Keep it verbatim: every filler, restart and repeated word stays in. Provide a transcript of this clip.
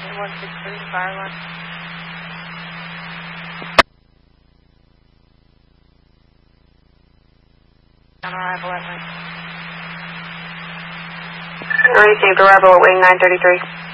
one six three, fire line. On arrival at nine. Received arrival at wing nine thirty-three.